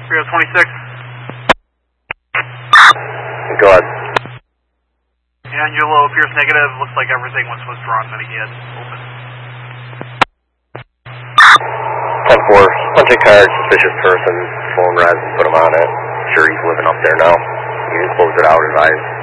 326. Go ahead. Angelo appears negative. Looks like everything was withdrawn that he had open. 10-4, punching card, suspicious person, phone res, put him on it. Sure he's living up there now. You can close it out, advise.